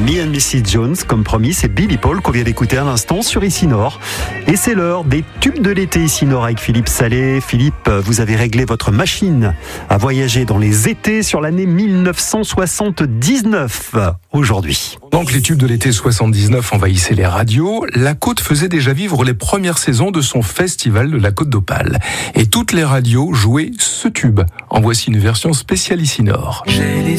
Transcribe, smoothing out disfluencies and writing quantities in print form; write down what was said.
Me and Mrs. Jones, comme promis, c'est Billy Paul qu'on vient d'écouter à l'instant sur Ici Nord. Et c'est l'heure des tubes de l'été Ici Nord avec Philippe Salé. Philippe, vous avez réglé votre machine à voyager dans les étés sur l'année 1979 aujourd'hui. Donc les tubes de l'été 79 envahissaient les radios, la Côte faisait déjà vivre les premières saisons de son festival de la Côte d'Opale. Et toutes les radios jouaient ce tube. En voici une version spéciale Ici Nord.